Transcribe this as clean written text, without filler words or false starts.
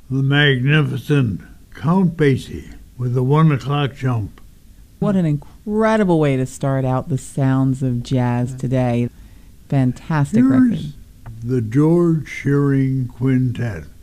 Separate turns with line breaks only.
the magnificent Count Basie with the 1 o'clock jump.
What an incredible way to start out the sounds of jazz today. Fantastic record.
Here's the George Shearing Quintet.